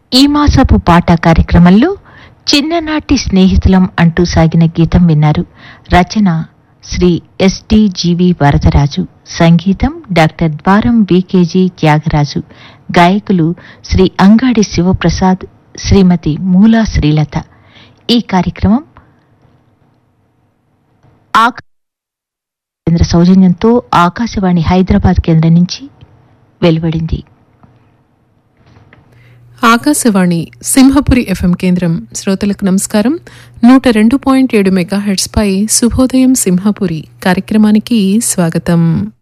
ఈ మాసపు పాట కార్యక్రమంలో చిన్ననాటి స్నేహితులం అంటూ సాగిన గీతం విన్నారు. రచన శ్రీ ఎస్డిజివి వరదరాజు, సంగీతం డాక్టర్ ద్వారం వికేజీ త్యాగరాజు, గాయకులు శ్రీ అంగాడి శివప్రసాద్, శ్రీమతి మూలా శ్రీలత. ఈ కార్యక్రమం కేంద్ర సౌజన్యంతో ఆకాశవాణి హైదరాబాద్ కేంద్రం నుంచి వెలువడింది. ఆకాశవాణి సింహపురి ఎఫ్ఎం కేంద్రం. శ్రోతలకు నమస్కారం. 102.7 మెగాహెర్ట్జ్ పై శుభోదయం సింహపురి కార్యక్రమానికి స్వాగతం.